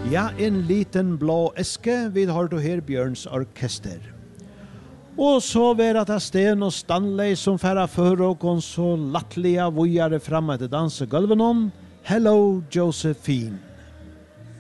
Ja, en liten blå eske, vi har du her Bjørns orkester. Og så var det Sten og Stanley som færa for og så lattliga vujare framme til dansegulven om. Hello, Josephine.